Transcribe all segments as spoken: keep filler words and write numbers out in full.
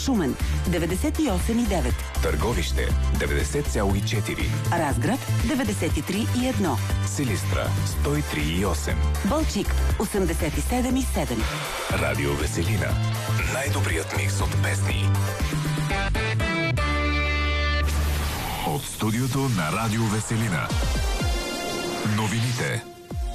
Шумен деветдесет и осем и девет, Търговище деветдесет цяло и четири, Разград деветдесет и три и едно, Силистра сто и три и осем, Балчик осемдесет и седем и седем. Радио Веселина. Най-добрият микс от песни. От студиото на Радио Веселина. Новините.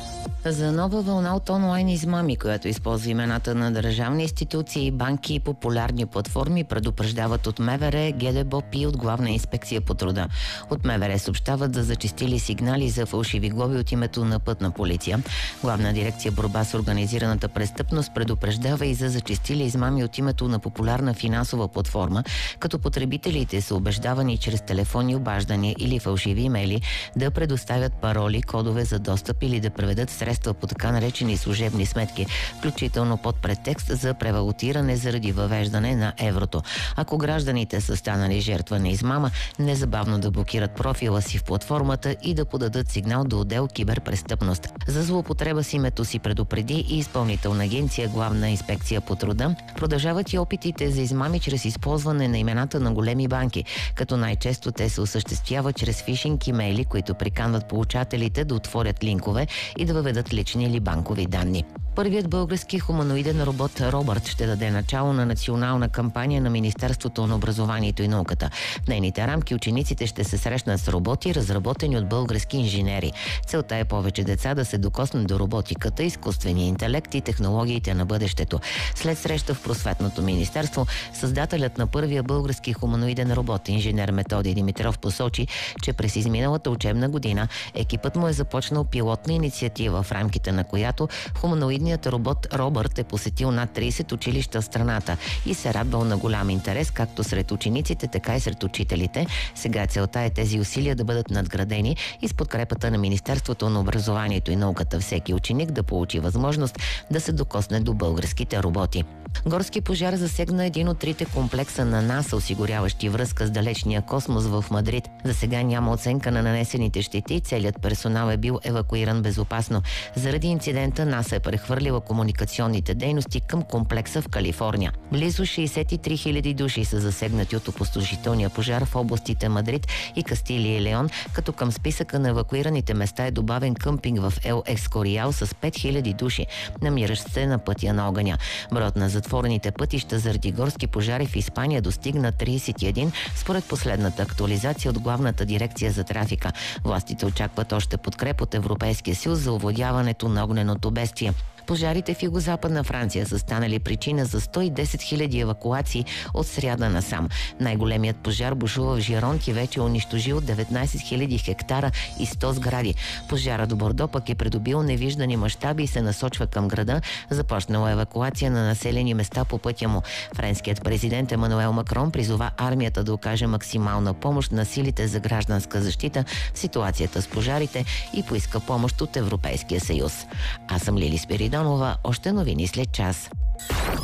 За нова вълна от онлайн измами, която използва имената на държавни институции, банки и популярни платформи, предупреждават от МВР, ГДБОП и от Главна инспекция по труда. От МВР съобщават за зачестили сигнали за фалшиви глоби от името на Пътна полиция. Главна дирекция борба с организираната престъпност предупреждава и за зачестили измами от името на популярна финансова платформа, като потребителите са убеждавани чрез телефонни обаждания или фалшиви имейли да предоставят пароли, кодове за достъп или да преведат средства по така наречени служебни сметки, включително под претекст за превалутиране заради въвеждане на еврото. Ако гражданите са станали жертва на измама, незабавно да блокират профила си в платформата и да подадат сигнал до отдел киберпрестъпност. За злоупотреба с името си предупреди и Изпълнителна агенция Главна инспекция по труда. Продължават и опитите за измами чрез използване на имената на големи банки, като най-често те се осъществяват чрез фишинг имейли, които приканват получателите да отворят линкове и да въведат лични или банкови данни. Първият български хуманоиден робот Робърт ще даде начало на национална кампания на Министерството на образованието и науката. В нейните рамки учениците ще се срещнат с роботи, разработени от български инженери. Целта е повече деца да се докоснат до роботиката, изкуствения интелект и технологиите на бъдещето. След среща в Просветното министерство, създателят на първия български хуманоиден робот, инженер Методий Димитров, посочи, че през изминалата учебна година екипът му е започнал пилотна инициатива, в рамките на която хуманоидният робот Робърт е посетил над трийсет училища в страната и се радвал на голям интерес както сред учениците, така и сред учителите. Сега целта е тези усилия да бъдат надградени и с подкрепата на Министерството на образованието и науката всеки ученик да получи възможност да се докосне до българските роботи. Горски пожар засегна един от трите комплекса на НАСА, осигуряващи връзка с далечния космос в Мадрид. За сега няма оценка на нанесените щети и целият персонал е бил евакуиран безопасно. Заради инцидента НАСА е прехвърлила комуникационните дейности към комплекса в Калифорния. Близо шейсет и три хиляди души са засегнати от опустошителния пожар в областите Мадрид и Кастилия и Леон, като към списъка на евакуираните места е добавен къмпинг в Ел Ескориал с пет хиляди души, намиращ се на пътя на огъня. Броят на затворените пътища заради горски пожари в Испания достигна трийсет и един, според последната актуализация от Главната дирекция за трафика. Властите очакват още подкреп от Европейския съюз за овладяването на огненото бедствие. Пожарите в югозападна Франция са станали причина за сто и десет хиляди евакуации от сряда насам. Най-големият пожар бушува в Жиронт и вече е унищожил деветнайсет хиляди хектара и сто сгради. Пожарът в Бордо пък е придобил невиждани мащаби и се насочва към града. Започнала евакуация на населени места по пътя му. Френският президент Емануел Макрон призова армията да окаже максимална помощ на силите за гражданска защита в ситуацията с пожарите и поиска помощ от Европейския съюз. Аз съм Лили Спиридонова. Още новини след час.